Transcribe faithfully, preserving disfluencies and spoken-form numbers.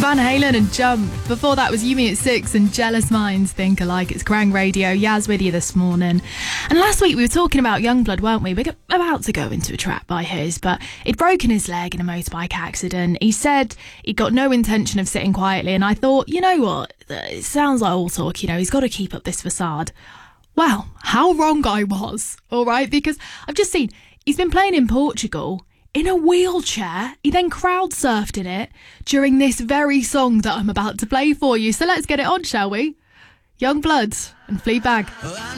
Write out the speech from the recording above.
Van Halen and Jump. Before that was Yumi at Six and Jealous Minds Think Alike. It's Krang Radio. Yaz with you this morning. And last week we were talking about Youngblood, weren't we? We're about to go into a trap by his, but he'd broken his leg in a motorbike accident. He said he'd got no intention of sitting quietly, and I thought, you know what? It sounds like all talk, you know, he's got to keep up this facade. Well, how wrong I was, all right? Because I've just seen he's been playing in Portugal in a wheelchair. He then crowd surfed in it during this very song that I'm about to play for you. So let's get it on, shall we? Youngblood and Fleabag.